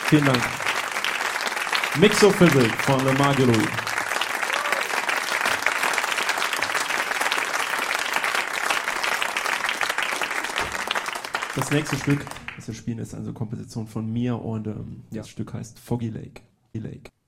Vielen Dank. Mixophysik von Le Marguerite. Das nächste Stück, das wir spielen, ist eine Komposition von mir und das Stück heißt Foggy Lake.